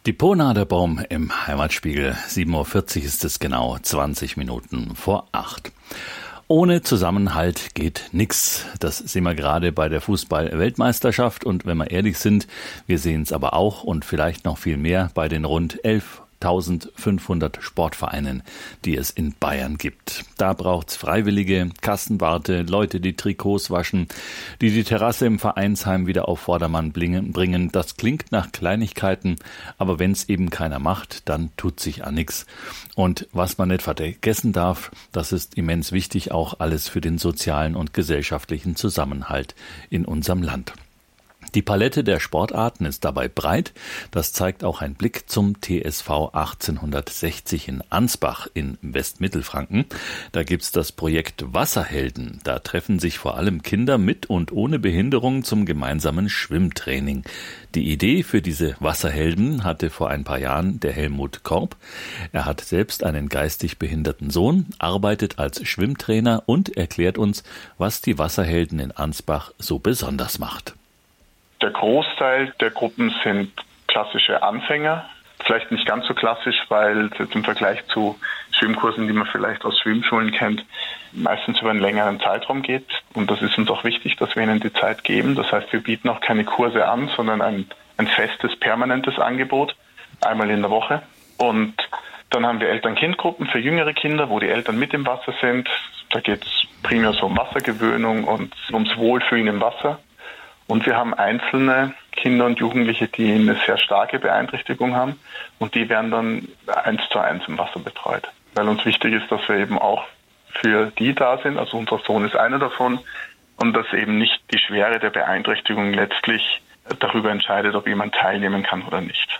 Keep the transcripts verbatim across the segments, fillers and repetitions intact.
Die Ponaderbaum im Heimatspiegel. sieben Uhr vierzig ist es genau, zwanzig Minuten vor acht. Ohne Zusammenhalt geht nix. Das sehen wir gerade bei der Fußball-Weltmeisterschaft. Und wenn wir ehrlich sind, wir sehen es aber auch und vielleicht noch viel mehr bei den rund elftausendfünfhundert Sportvereinen, die es in Bayern gibt. Da braucht's Freiwillige, Kassenwarte, Leute, die Trikots waschen, die die Terrasse im Vereinsheim wieder auf Vordermann bringen. Das klingt nach Kleinigkeiten, aber wenn's eben keiner macht, dann tut sich an nix. Und was man nicht vergessen darf, das ist immens wichtig, auch alles für den sozialen und gesellschaftlichen Zusammenhalt in unserem Land. Die Palette der Sportarten ist dabei breit. Das zeigt auch ein Blick zum T S V achtzehnhundertsechzig in Ansbach in Westmittelfranken. Da gibt's das Projekt Wasserhelden. Da treffen sich vor allem Kinder mit und ohne Behinderung zum gemeinsamen Schwimmtraining. Die Idee für diese Wasserhelden hatte vor ein paar Jahren der Helmut Korb. Er hat selbst einen geistig behinderten Sohn, arbeitet als Schwimmtrainer und erklärt uns, was die Wasserhelden in Ansbach so besonders macht. Der Großteil der Gruppen sind klassische Anfänger. Vielleicht nicht ganz so klassisch, weil es jetzt im Vergleich zu Schwimmkursen, die man vielleicht aus Schwimmschulen kennt, meistens über einen längeren Zeitraum geht. Und das ist uns auch wichtig, dass wir ihnen die Zeit geben. Das heißt, wir bieten auch keine Kurse an, sondern ein, ein festes, permanentes Angebot, einmal in der Woche. Und dann haben wir Eltern-Kind-Gruppen für jüngere Kinder, wo die Eltern mit im Wasser sind. Da geht es primär so um Wassergewöhnung und ums Wohlfühlen im Wasser. Und wir haben einzelne Kinder und Jugendliche, die eine sehr starke Beeinträchtigung haben. Und die werden dann eins zu eins im Wasser betreut. Weil uns wichtig ist, dass wir eben auch für die da sind. Also unser Sohn ist einer davon. Und dass eben nicht die Schwere der Beeinträchtigung letztlich darüber entscheidet, ob jemand teilnehmen kann oder nicht.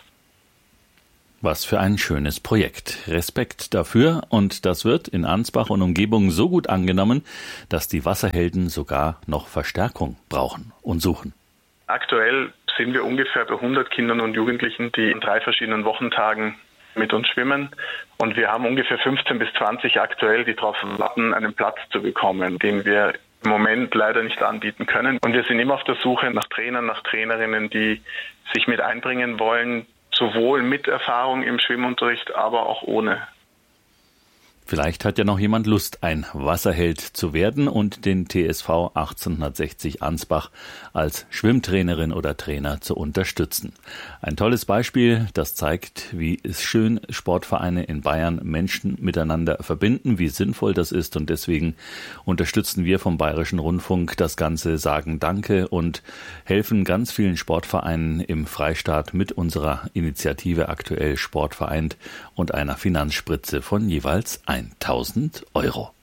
Was für ein schönes Projekt. Respekt dafür, und das wird in Ansbach und Umgebung so gut angenommen, dass die Wasserhelden sogar noch Verstärkung brauchen und suchen. Aktuell sind wir ungefähr bei hundert Kindern und Jugendlichen, die in drei verschiedenen Wochentagen mit uns schwimmen. Und wir haben ungefähr fünfzehn bis zwanzig aktuell, die darauf warten, einen Platz zu bekommen, den wir im Moment leider nicht anbieten können. Und wir sind immer auf der Suche nach Trainern, nach Trainerinnen, die sich mit einbringen wollen, sowohl mit Erfahrung im Schwimmunterricht, aber auch ohne. Vielleicht hat ja noch jemand Lust, ein Wasserheld zu werden und den T S V achtzehnhundertsechzig Ansbach als Schwimmtrainerin oder Trainer zu unterstützen. Ein tolles Beispiel, das zeigt, wie es schön Sportvereine in Bayern Menschen miteinander verbinden, wie sinnvoll das ist, und deswegen unterstützen wir vom Bayerischen Rundfunk das Ganze, sagen Danke und helfen ganz vielen Sportvereinen im Freistaat mit unserer Initiative Aktuell Sport vereint und einer Finanzspritze von jeweils tausend Euro.